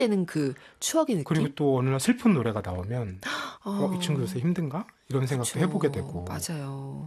되는 그 추억의 느낌. 그리고 또 어느 날 슬픈 노래가 나오면 이 친구 요새 어, 힘든가? 이런 생각도 해보게 그쵸. 되고. 맞아요.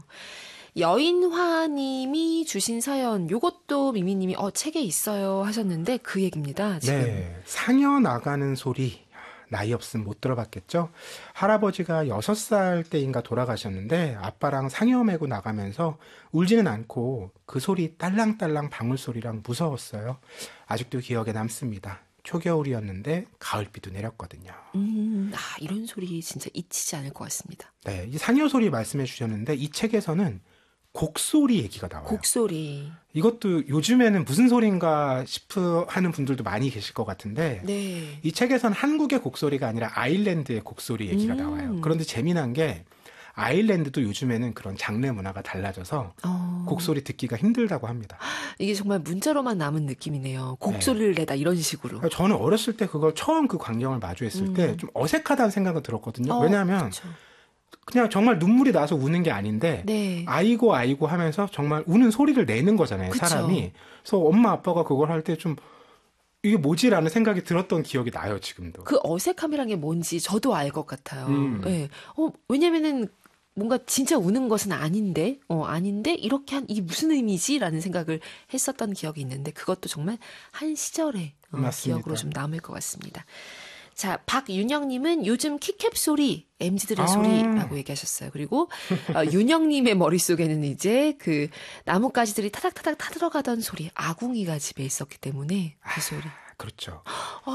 여인화님이 주신 사연, 요것도 미미님이 책에 있어요 하셨는데 그 얘기입니다. 지금. 네, 상여 나가는 소리. 나이 없으면 못 들어봤겠죠? 할아버지가 6살 때인가 돌아가셨는데 아빠랑 상여 메고 나가면서 울지는 않고 그 소리 딸랑딸랑 방울 소리랑 무서웠어요. 아직도 기억에 남습니다. 초겨울이었는데 가을비도 내렸거든요. 이런 소리 진짜 잊히지 않을 것 같습니다. 네, 이 상여 소리 말씀해 주셨는데 이 책에서는 곡소리 얘기가 나와요. 곡소리. 이것도 요즘에는 무슨 소린가 싶어 하는 분들도 많이 계실 것 같은데 네. 이 책에서는 한국의 곡소리가 아니라 아일랜드의 곡소리 얘기가 나와요. 그런데 재미난 게 아일랜드도 요즘에는 그런 장르 문화가 달라져서 곡소리 듣기가 힘들다고 합니다. 이게 정말 문자로만 남은 느낌이네요. 곡소리를 내다 이런 식으로. 저는 어렸을 때 그걸 처음 그 광경을 마주했을 때 좀 어색하다는 생각은 들었거든요. 왜냐하면 그쵸. 그냥 정말 눈물이 나서 우는 게 아닌데 네. 아이고 아이고 하면서 정말 우는 소리를 내는 거잖아요. 그쵸. 사람이. 그래서 엄마 아빠가 그걸 할 때 좀 이게 뭐지라는 생각이 들었던 기억이 나요. 지금도. 그 어색함이란 게 뭔지 저도 알 것 같아요. 네. 왜냐면은 뭔가 진짜 우는 것은 아닌데, 아닌데 이렇게 이게 무슨 의미지라는 생각을 했었던 기억이 있는데 그것도 정말 한 시절의 맞습니다. 기억으로 좀 남을 것 같습니다. 자, 박윤영님은 요즘 키캡 소리, MZ들의 소리라고 얘기하셨어요. 그리고 윤영님의 머릿속에는 이제 그 나뭇가지들이 타닥타닥 타들어가던 소리, 아궁이가 집에 있었기 때문에 그 소리. 그렇죠.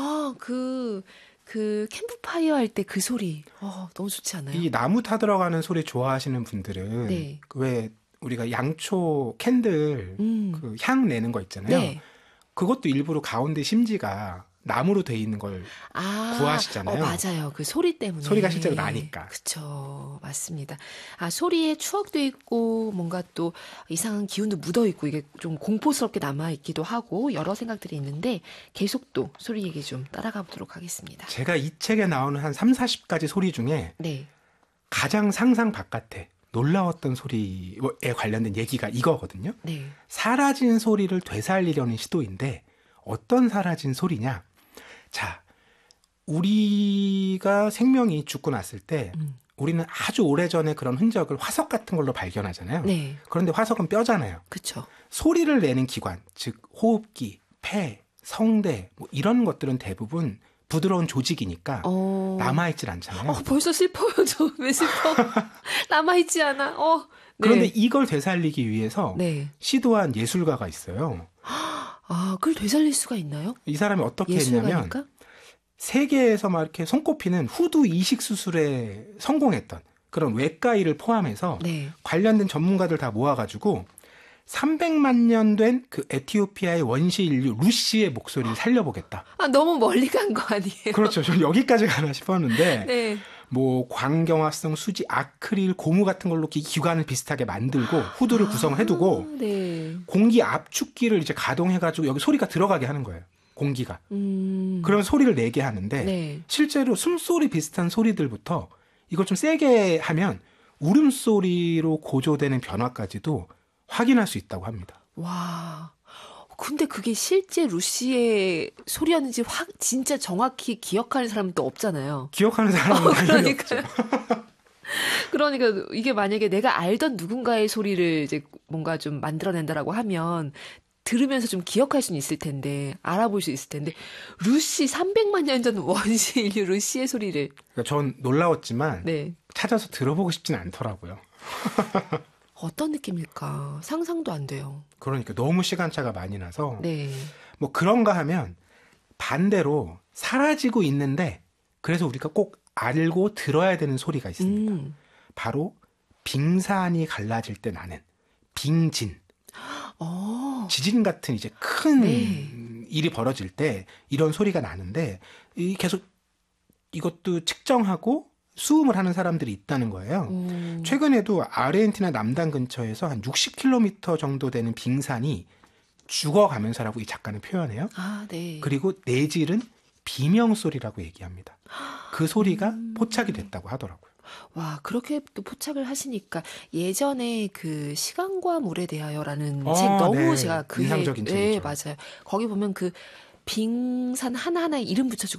그 캠프파이어 할 때 그 소리, 너무 좋지 않아요? 이 나무 타들어가는 소리 좋아하시는 분들은 네. 왜 우리가 양초 캔들 그 향 내는 거 있잖아요. 네. 그것도 일부러 가운데 심지가 나무로 돼 있는 걸 구하시잖아요. 맞아요. 그 소리 때문에. 소리가 실제로 나니까. 그쵸. 맞습니다. 소리에 추억도 있고, 뭔가 또 이상한 기운도 묻어 있고, 이게 좀 공포스럽게 남아있기도 하고, 여러 생각들이 있는데, 계속 또 소리 얘기 좀 따라가 보도록 하겠습니다. 제가 이 책에 나오는 한 3, 40가지 소리 중에 네. 가장 상상 바깥에 놀라웠던 소리에 관련된 얘기가 이거거든요. 네. 사라진 소리를 되살리려는 시도인데 어떤 사라진 소리냐? 자, 우리가 생명이 죽고 났을 때 우리는 아주 오래전에 그런 흔적을 화석 같은 걸로 발견하잖아요. 네. 그런데 화석은 뼈잖아요. 그쵸. 소리를 내는 기관, 즉 호흡기, 폐, 성대 뭐 이런 것들은 대부분 부드러운 조직이니까 남아있질 않잖아요. 벌써 슬퍼요. 저 왜 슬퍼? 남아있지 않아. 네. 그런데 이걸 되살리기 위해서 네. 시도한 예술가가 있어요. 그걸 되살릴 수가 있나요? 이 사람이 어떻게 했냐면 예술가니까? 세계에서 막 이렇게 손꼽히는 후두 이식 수술에 성공했던 그런 외과의를 포함해서 네. 관련된 전문가들 다 모아가지고 300만 년 된 그 에티오피아의 원시 인류 루시의 목소리를 살려보겠다. 너무 멀리 간 거 아니에요? 그렇죠. 전 여기까지 가나 싶었는데 네. 뭐 광경화성 수지, 아크릴, 고무 같은 걸로 기관을 비슷하게 만들고 후두를 구성해두고 네. 공기 압축기를 이제 가동해가지고 여기 소리가 들어가게 하는 거예요. 공기가. 그런 소리를 내게 하는데 네. 실제로 숨소리 비슷한 소리들부터 이걸 좀 세게 하면 울음소리로 고조되는 변화까지도 확인할 수 있다고 합니다. 와. 근데 그게 실제 루시의 소리였는지 진짜 정확히 기억하는 사람은 또 없잖아요. 기억하는 사람은 당연히 없죠. 그러니까 이게 만약에 내가 알던 누군가의 소리를 이제 뭔가 좀 만들어낸다라고 하면 들으면서 좀 기억할 수는 있을 텐데, 알아볼 수 있을 텐데, 루시 300만 년 전 원시 인류 루시의 소리를. 그러니까 전 놀라웠지만 네. 찾아서 들어보고 싶지는 않더라고요. 어떤 느낌일까? 상상도 안 돼요. 그러니까 너무 시간차가 많이 나서 네. 뭐 그런가 하면 반대로 사라지고 있는데 그래서 우리가 꼭 알고 들어야 되는 소리가 있습니다. 바로 빙산이 갈라질 때 나는 빙진. 지진 같은 이제 큰 일이 벌어질 때 이런 소리가 나는데 계속 이것도 측정하고 수음을 하는 사람들이 있다는 거예요. 최근에도 아르헨티나 남단 근처에서 한 60km 정도 되는 빙산이 죽어가면서라고 이 작가는 표현해요. 네. 그리고 내질은 비명소리라고 얘기합니다. 그 소리가 포착이 됐다고 하더라고요. 와, 그렇게 또 포착을 하시니까 예전에 그 시간과 물에 대하여라는 책 너무 네. 제가 인상적인 네, 책이죠. 맞아요. 거기 보면 그 빙산 하나하나에 이름 붙여주고